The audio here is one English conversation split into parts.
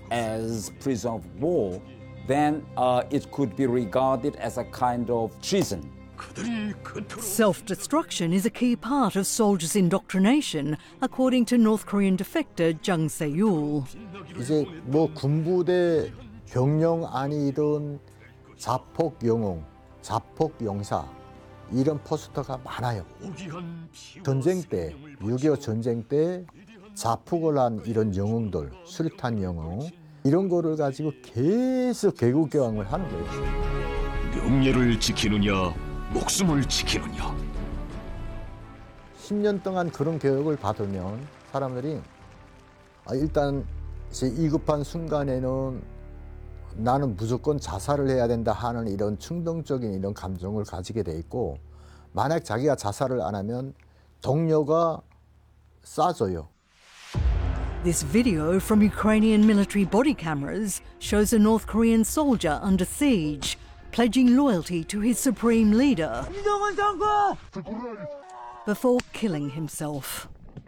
as prisoner of war, then it could be regarded as a kind of treason. Self-destruction is a key part of soldiers' indoctrination, according to North Korean defector Jung Se-yul. 이제 뭐 군부대 병영 아니던 자폭 영웅, 자폭 용사 이런 포스터가 많아요. 전쟁 때, 6.25 전쟁 때 자폭을 한 이런 영웅들, 술탄 영웅 이런 거를 가지고 계속 개국 교황을 하는 거예요. 명예를 지키느냐, 목숨을 지키느냐. 10년 동안 그런 교육을 받으면 사람들이 일단 이제 위급한 순간에는 나는 무조건 자살을 해야 된다 하는 이런 충동적인 이런 감정을 가지게 돼 있고, 만약 자기가 자살을 안 하면 동료가 쏴줘요. This video from Ukrainian military body cameras shows a North Korean soldier under siege, pledging loyalty to his supreme leader before killing himself.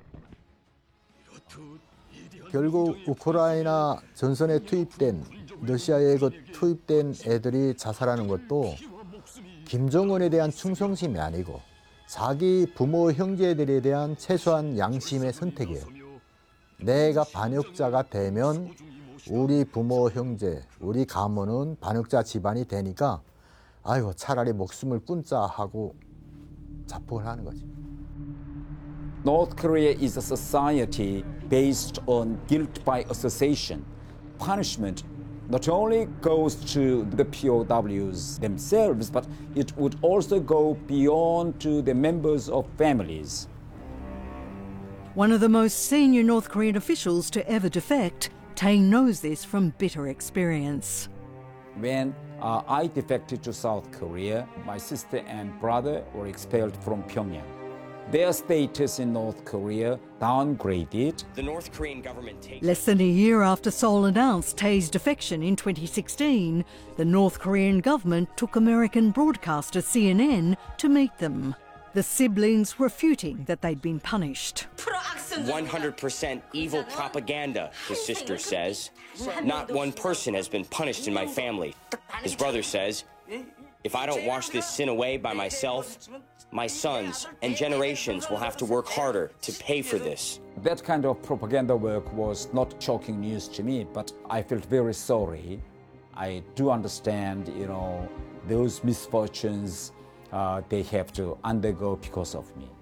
결국 우크라이나 전선에 투입된 러시아에 투입된 애들이 자살하는 것도 김정은에 대한 충성심이 아니고 자기 부모 형제들에 대한 최소한 양심의 선택이에요. 내가 반역자가 되면 우리 부모 형제, 우리 가문은 반역자 집안이 되니까 아이고 차라리 목숨을 끊자 하고 자폭을 하는 거지. North Korea is a society based on guilt by association. Punishment not only goes to the POWs themselves, but it would also go beyond to the members of families. One of the most senior North Korean officials to ever defect, Tae knows this from bitter experience. When I defected to South Korea, my sister and brother were expelled from Pyongyang. Their status in North Korea downgraded. The North Korean government takes... Less than a year after Seoul announced Tae's defection in 2016, the North Korean government took American broadcaster CNN to meet them. The siblings refuting that they'd been punished. 100% evil propaganda, his sister says. Not one person has been punished in my family. His brother says, if I don't wash this sin away by myself, my sons and generations will have to work harder to pay for this. That kind of propaganda work was not shocking news to me, but I felt very sorry. I do understand, those misfortunes they have to undergo because of me.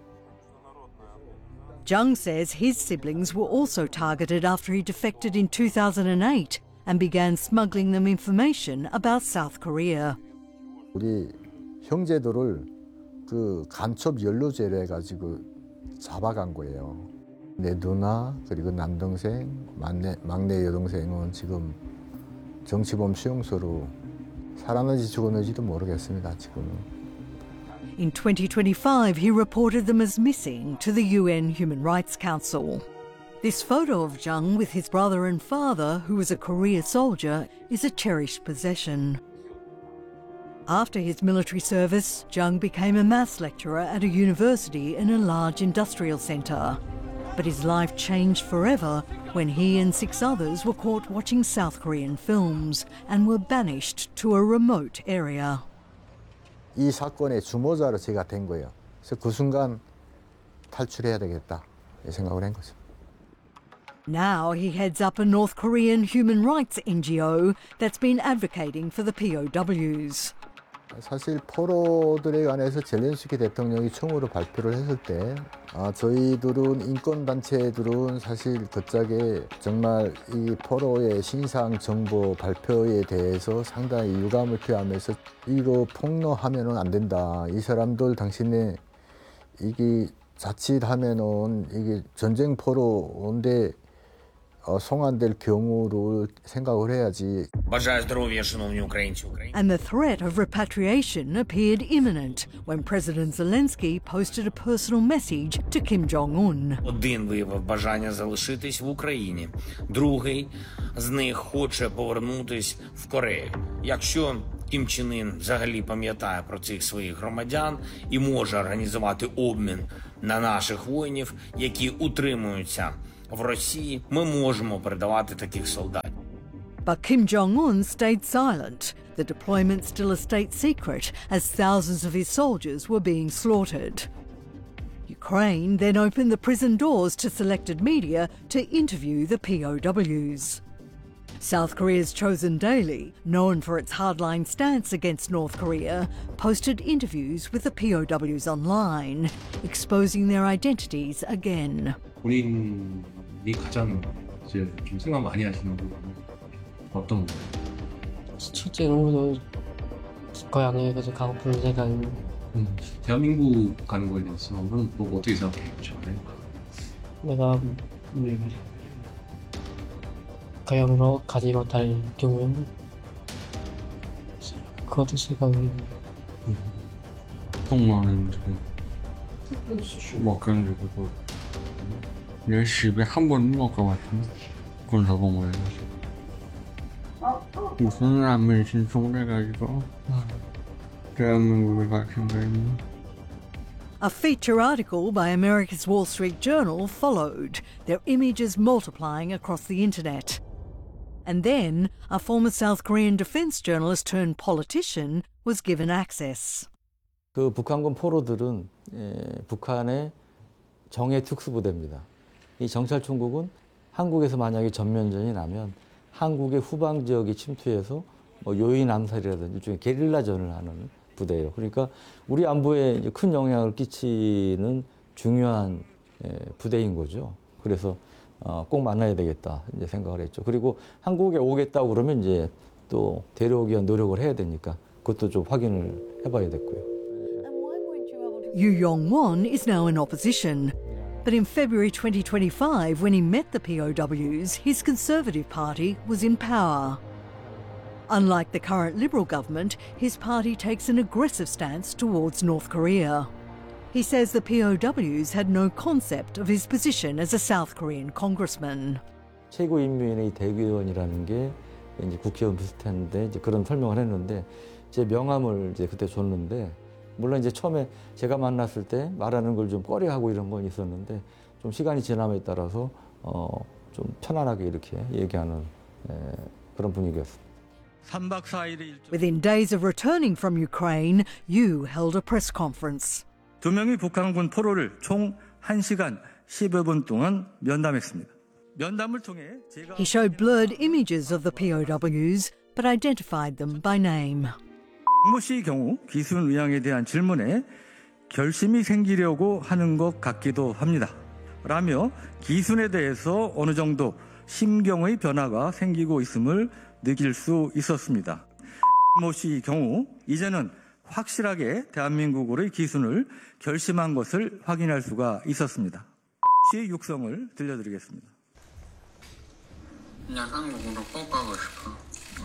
Jung says his siblings were also targeted after he defected in 2008 and began smuggling them information about South Korea. 우리 형제들을 그 간첩 연루죄로 해가지고 잡아간 거예요. 내 누나 그리고 남동생, 막내 여동생은 지금 정치범 수용소로 살았는지 죽었는지도 모르겠습니다. 지금은. In 2025, he reported them as missing to the UN Human Rights Council. This photo of Jung with his brother and father, who was a Korea soldier, is a cherished possession. After his military service, Jung became a maths lecturer at a university in a large industrial centre. But his life changed forever when he and 6 others were caught watching South Korean films and were banished to a remote area. 이 사건의 주모자로 제가 된 거예요. 그래서 그 순간 탈출해야 되겠다 이 생각을 한 거죠. Now he heads up a North Korean human rights NGO that's been advocating for the POWs. 사실 포로들에 관해서 젤렌스키 대통령이 처음으로 발표를 했을 때 저희들은 인권단체들은 사실 그짝에 정말 이 포로의 신상 정보 발표에 대해서 상당히 유감을 표하면서 이거 폭로하면은 안 된다. 이 사람들 당신네 이게 자칫하면은 이게 전쟁 포로인데 송환될 경우를 생각을 해야지. And the threat of repatriation appeared imminent when President Zelensky posted a personal message to Kim Jong-un. Один виявив бажання залишитись в Україні, другий з них хоче повернутись в Корею. Якщо Кім Чен Ін взагалі пам'ятає про цих своїх громадян і може організувати обмін на наших воїнів, які утримуються в Росії, ми можемо передавати таких солдатів. But Kim Jong-un stayed silent. The deployment still a state secret as thousands of his soldiers were being slaughtered. Ukraine then opened the prison doors to selected media to interview the POWs. South Korea's Chosun Daily, known for its hardline stance against North Korea, posted interviews with the POWs online, exposing their identities again. 본인이 가장 이제 좀 생각 많이 하시는 부분은 어떤 거예요? 첫째는 고향에 가고픈 생각이. 대한민국 가는 거에 대해서 뭐 어떻게 생각해요? 내가 고향으로 가지 못할 경우에는 그것도 생각이. 통화는 먹어가지고 열심히 한 번 먹어봤더니 군사 공무원 무슨 라면 신청해가지고 대한민국에 가신 거예요. A feature article by America's Wall Street Journal followed, their images multiplying across the internet. And then a former South Korean defense journalist turned politician was given access. 그 북한군 포로들은 북한의 정예 특수부대입니다. 이 정찰총국은 한국에서 만약에 전면전이 나면 한국의 후방 지역이 침투해서 요인 암살이라든지 일종의 게릴라전을 하는 부대예요. 그러니까 우리 안보에 큰 영향을 끼치는 중요한 부대인 거죠. 그래서 꼭 만나야 되겠다 이제 생각을 했죠. 그리고 한국에 오겠다고 그러면 이제 또 데려오기 위한 노력을 해야 되니까 그것도 좀 확인을 해봐야 됐고요. Yu Yong-won is now in opposition. But in February 2025, when he met the POWs, his Conservative Party was in power. Unlike the current Liberal government, his party takes an aggressive stance towards North Korea. He says the POWs had no concept of his position as a South Korean congressman. 최고인민회의 대기위원이라는 게 이제 국회의원 비슷했는데 이제 그런 설명을 했는데 제 명함을 이제 그때 줬는데 물론 이제 처음에 제가 만났을 때 말하는 걸 좀 꺼려하고 이런 건 있었는데 좀 시간이 지남에 따라서 좀 편안하게 이렇게 얘기하는 그런 분위기였습니다. Within days of returning from Ukraine, Yu held a press conference. 2명의 북한군 포로를 총 1시간 10여 분 동안 면담했습니다. 면담을 통해 제가 He showed blurred images of the POWs, but identified them by name. 모 씨의 경우 기순 의향에 대한 질문에 결심이 생기려고 하는 것 같기도 합니다. 라며 기순에 대해서 어느 정도 심경의 변화가 생기고 있음을 느낄 수 있었습니다. 모 씨의 경우 이제는 확실하게 대한민국으로의 기순을 결심한 것을 확인할 수가 있었습니다. 씨의 육성을 들려드리겠습니다. 그냥 한국으로 꼭 가고 싶어.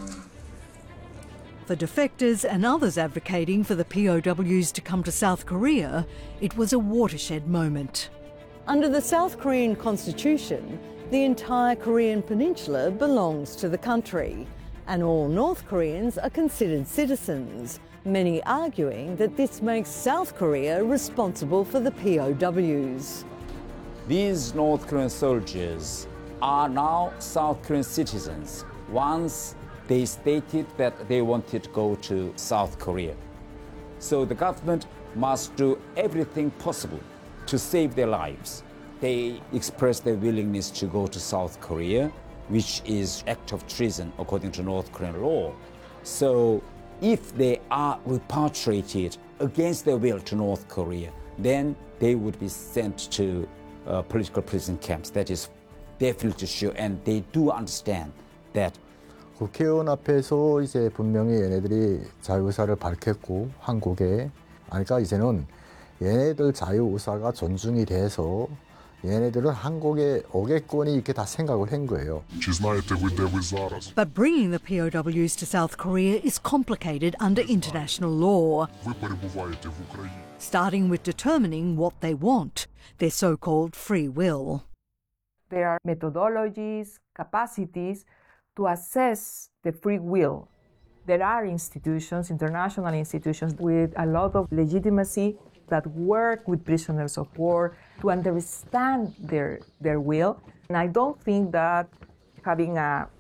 For defectors and others advocating for the POWs to come to South Korea, it was a watershed moment. Under the South Korean constitution, the entire Korean peninsula belongs to the country, and all North Koreans are considered citizens, many arguing that this makes South Korea responsible for the POWs. These North Korean soldiers are now South Korean citizens once they stated that they wanted to go to South Korea. So the government must do everything possible to save their lives. They expressed their willingness to go to South Korea, which is act of treason according to North Korean law. So if they are repatriated against their will to North Korea, then they would be sent to political prison camps. That is definitely sure, and they do understand that. 국회의원 앞에서 이제 분명히 얘네들이 자유의사를 밝혔고 한국에 그러니까 이제는 얘네들 자유의사가 존중이 돼서 얘네들은 한국에 오겠거니 이렇게 다 생각을 한 거예요. But bringing the POWs to South Korea is complicated under international law, starting with determining what they want, their so-called free will. There are methodologies, capacities to assess the free will. There are institutions, international institutions, with a lot of legitimacy that work with prisoners of war to understand their will. And I don't think that having a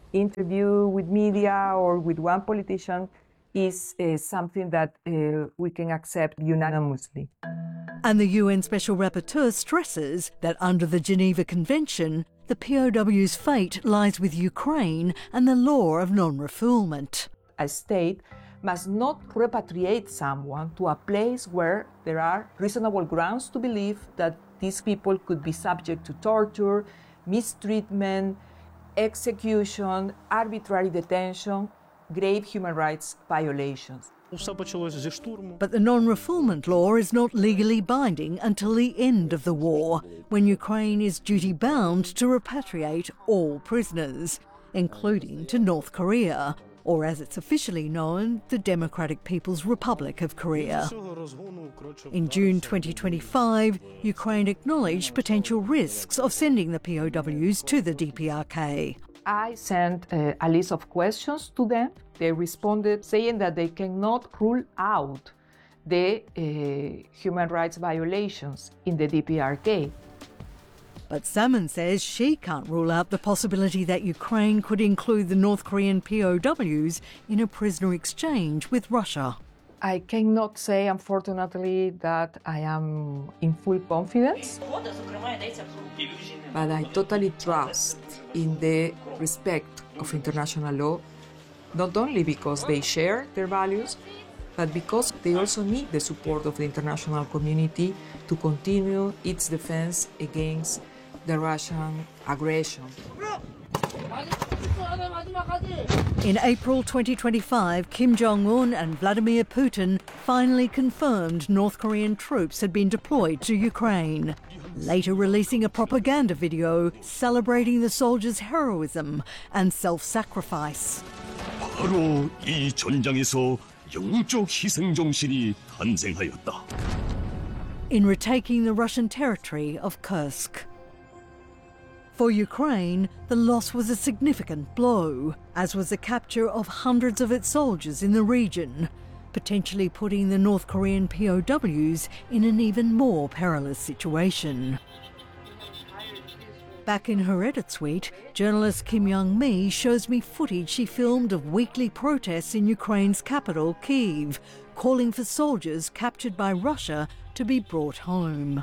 interview with media or with one politician is something that we can accept unanimously. And the UN Special Rapporteur stresses that under the Geneva Convention, the POW's fate lies with Ukraine and the law of non-refoulement. A state must not repatriate someone to a place where there are reasonable grounds to believe that these people could be subject to torture, mistreatment, execution, arbitrary detention, grave human rights violations. But the non-refoulement law is not legally binding until the end of the war, when Ukraine is duty-bound to repatriate all prisoners, including to North Korea, or as it's officially known, the Democratic People's Republic of Korea. In June 2025, Ukraine acknowledged potential risks of sending the POWs to the DPRK. I sent a list of questions to them. They responded saying that they cannot rule out the human rights violations in the DPRK. But Salmon says she can't rule out the possibility that Ukraine could include the North Korean POWs in a prisoner exchange with Russia. I cannot say, unfortunately, that I am in full confidence, but I totally trust in the respect of international law, not only because they share their values, but because they also need the support of the international community to continue its defense against the Russian aggression. In April 2025, Kim Jong-un and Vladimir Putin finally confirmed North Korean troops had been deployed to Ukraine, later releasing a propaganda video celebrating the soldiers' heroism and self-sacrifice. 바로 이 전장에서 영적 희생 정신이 탄생하였다. In retaking the Russian territory of Kursk. For Ukraine, the loss was a significant blow, as was the capture of hundreds of its soldiers in the region, potentially putting the North Korean POWs in an even more perilous situation. Back in her edit suite, journalist Kim Young-mi shows me footage she filmed of weekly protests in Ukraine's capital, Kyiv, calling for soldiers captured by Russia to be brought home.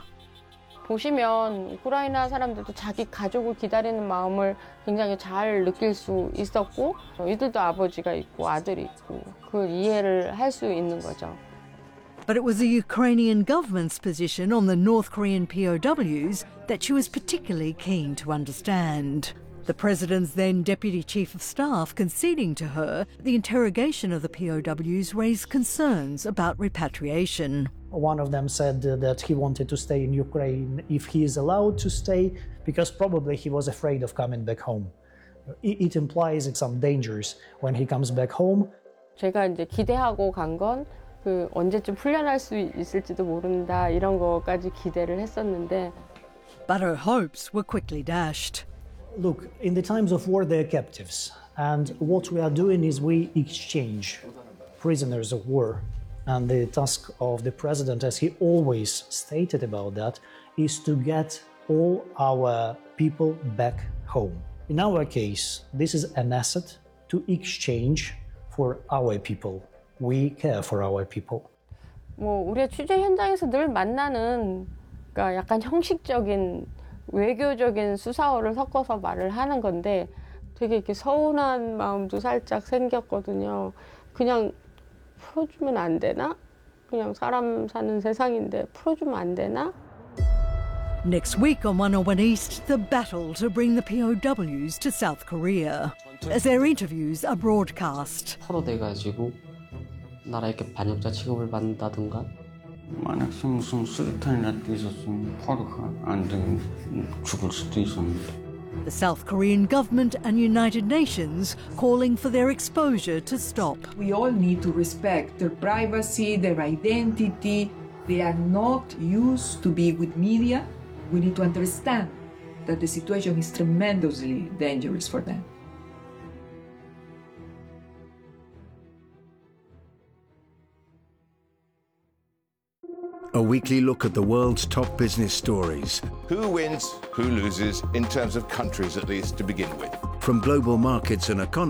보시면 우크라이나 사람들도 자기 가족을 기다리는 마음을 굉장히 잘 느낄 수 있었고 이들도 아버지가 있고 아들이 있고 그걸 이해를 할 수 있는 거죠. But it was the Ukrainian government's position on the North Korean POWs that she was particularly keen to understand. The president's then deputy chief of staff conceding to her the interrogation of the POWs raised concerns about repatriation. One of them said that he wanted to stay in Ukraine if he is allowed to stay, because probably he was afraid of coming back home. It implies some dangers when he comes back home. 제가 이제 기대하고 간 건 그 언제쯤 풀려날 수 있을지도 모른다 이런 거까지 기대를 했었는데. But her hopes were quickly dashed. Look, in the times of war, they're captives, and what we are doing is we exchange prisoners of war. And the task of the president, as he always stated about that, is to get all our people back home. In our case, this is an asset to exchange for our people. We care for our people. 뭐 우리가 취재 현장에서 늘 만나는 그러니까 약간 형식적인 외교적인 수사어를 섞어서 말을 하는 건데 되게 이렇게 서운한 마음도 살짝 생겼거든요. 그냥 풀어주면 안 되나? 그냥 사람 사는 세상인데 풀어주면 안 되나? Next week on 101 East, the battle to bring the POWs to South Korea, as their interviews are broadcast. 포로돼가지고 나라에 이렇게 반역자 취급을 받는다든가. 만약 무슨 수류탄이라도 있었으면 포로가 안 되면 죽을 수도 있었는데. The South Korean government and United Nations calling for their exposure to stop. We all need to respect their privacy, their identity. They are not used to be with media. We need to understand that the situation is tremendously dangerous for them. A weekly look at the world's top business stories. Who wins, who loses, in terms of countries at least, to begin with. from global markets and economies